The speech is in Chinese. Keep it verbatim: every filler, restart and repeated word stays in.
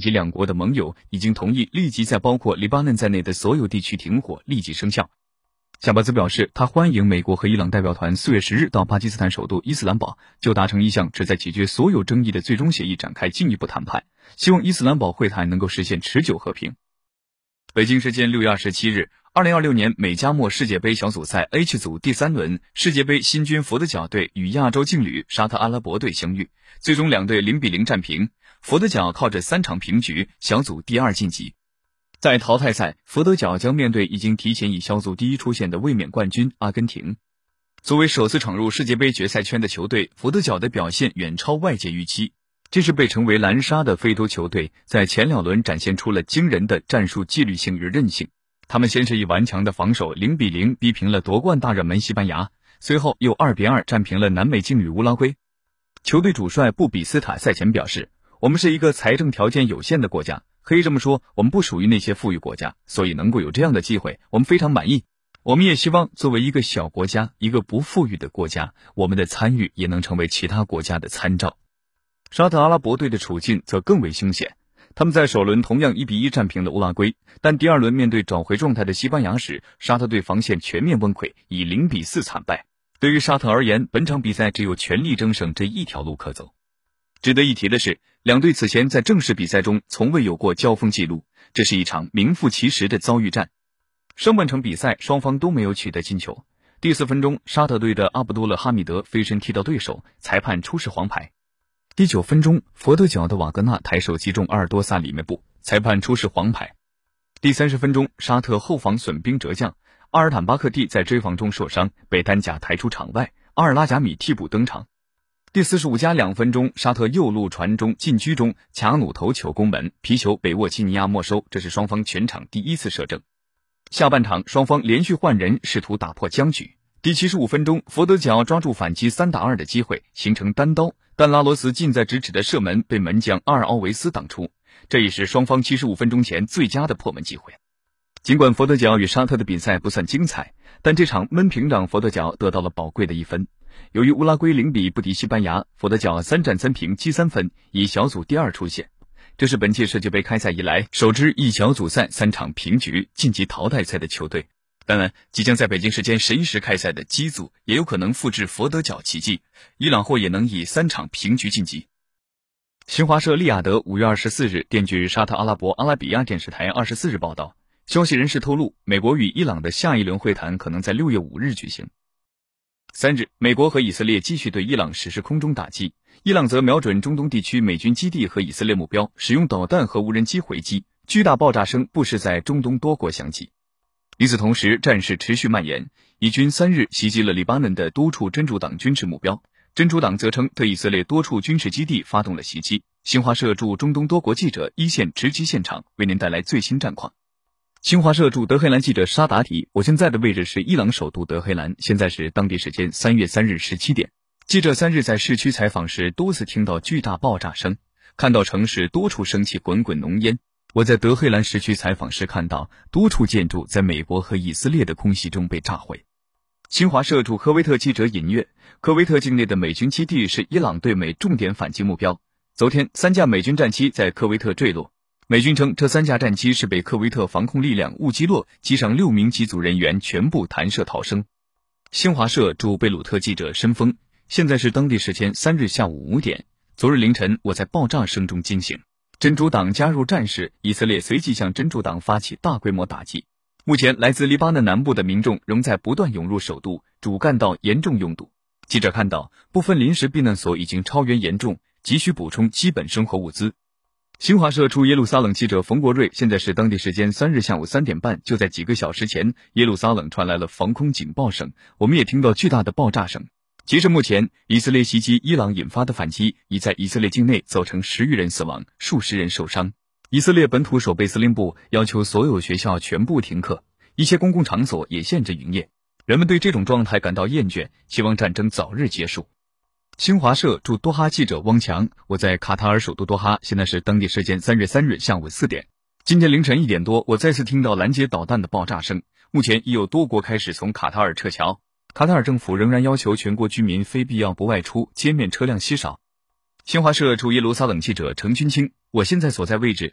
及两国的盟友已经同意立即在包括黎巴嫩在内的所有地区停火立即生效。夏巴兹表示，他欢迎美国和伊朗代表团四月十日到巴基斯坦首都伊斯兰堡，就达成一项旨在解决所有争议的最终协议展开进一步谈判，希望伊斯兰堡会谈能够实现持久和平。北京时间六月二十七日，二零二六年美加墨世界杯小组赛 H 组第三轮，世界杯新军佛得角队与亚洲劲旅沙特阿拉伯队相遇，最终两队零比零战平，佛得角靠着三场平局，小组第二晋级。在淘汰赛，佛得角将面对已经提前以小组第一出现的卫冕冠军阿根廷。作为首次闯入世界杯决赛圈的球队，佛得角的表现远超外界预期。这是被称为蓝鲨的非洲球队，在前两轮展现出了惊人的战术纪律性与韧性。他们先是以顽强的防守零比零逼平了夺冠大热门西班牙，随后又二比二战平了南美劲旅乌拉圭。球队主帅布比斯塔赛前表示，我们是一个财政条件有限的国家，可以这么说，我们不属于那些富裕国家，所以能够有这样的机会，我们非常满意。我们也希望作为一个小国家，一个不富裕的国家，我们的参与也能成为其他国家的参照。沙特阿拉伯队的处境则更为凶险，他们在首轮同样一比一战平了乌拉圭，但第二轮面对找回状态的西班牙时，沙特队防线全面崩溃，以零比四惨败。对于沙特而言，本场比赛只有全力争胜这一条路可走。值得一提的是，两队此前在正式比赛中从未有过交锋记录，这是一场名副其实的遭遇战。上半场比赛双方都没有取得进球，第四分钟，沙特队的阿卜杜勒哈米德飞身踢到对手，裁判出示黄牌。第九分钟，佛得角的瓦格纳抬手击中阿尔多萨里梅布，裁判出示黄牌。第三十分钟，沙特后防损兵折将，阿尔坦巴克蒂在追防中受伤，被担架抬出场外，阿尔拉贾米替补登场。第四十五加两分钟，沙特右路传中禁区中，卡努头球攻门，皮球被沃基尼亚没收，这是双方全场第一次射正。下半场双方连续换人，试图打破僵局。第七十五分钟，佛得角抓住反击三打二的机会，形成单刀，但拉罗斯近在咫尺的射门被门将阿尔奥维斯挡出，这也是双方七十五分钟前最佳的破门机会。尽管佛得角与沙特的比赛不算精彩，但这场闷平让佛得角得到了宝贵的一分。由于乌拉圭零比不敌西班牙，佛得角三战三平积三分，以小组第二出线。这是本届世界杯开赛以来首支一小组赛三场平局晋级淘汰赛的球队。当然，即将在北京时间十一时开赛的基组也有可能复制佛得角奇迹，伊朗或也能以三场平局晋级。新华社利雅得五月二十四日电据沙特阿拉伯阿拉比亚电视台二十四日报道，消息人士透露，美国与伊朗的下一轮会谈可能在六月五日举行。三日，美国和以色列继续对伊朗实施空中打击，伊朗则瞄准中东地区美军基地和以色列目标，使用导弹和无人机回击，巨大爆炸声不时在中东多国响起。与此同时，战事持续蔓延，以军三日袭击了黎巴嫩的多处真主党军事目标，真主党则称对以色列多处军事基地发动了袭击。新华社驻中东多国记者一线直击现场，为您带来最新战况。新华社驻德黑兰记者沙达提，我现在的位置是伊朗首都德黑兰，现在是当地时间三月三日十七点。记者三日在市区采访时多次听到巨大爆炸声，看到城市多处升起滚滚浓烟。我在德黑兰市区采访时看到多处建筑在美国和以色列的空袭中被炸毁。新华社驻科威特记者引阅，科威特境内的美军基地是伊朗对美重点反击目标。昨天，三架美军战机在科威特坠落，美军称这三架战机是被科威特防空力量误击落，机上六名机组人员全部弹射逃生。新华社驻贝鲁特记者申峰，现在是当地时间三日下午五点，昨日凌晨我在爆炸声中惊醒。真主党加入战事，以色列随即向真主党发起大规模打击。目前来自黎巴嫩南部的民众仍在不断涌入首都，主干道严重拥堵。记者看到部分临时避难所已经超员严重，急需补充基本生活物资。新华社驻耶路撒冷记者冯国瑞，现在是当地时间三日下午三点半，就在几个小时前，耶路撒冷传来了防空警报声，我们也听到巨大的爆炸声。截至目前，以色列袭击伊朗引发的反击已在以色列境内造成十余人死亡，数十人受伤。以色列本土守备司令部要求所有学校全部停课，一些公共场所也限制营业。人们对这种状态感到厌倦，希望战争早日结束。新华社驻多哈记者汪强，我在卡塔尔首都多哈，现在是当地时间三月三日下午四点。今天凌晨一点多，我再次听到拦截导弹的爆炸声。目前已有多国开始从卡塔尔撤侨。卡塔尔政府仍然要求全国居民非必要不外出，街面车辆稀少。新华社驻耶路撒冷记者程军清，我现在所在位置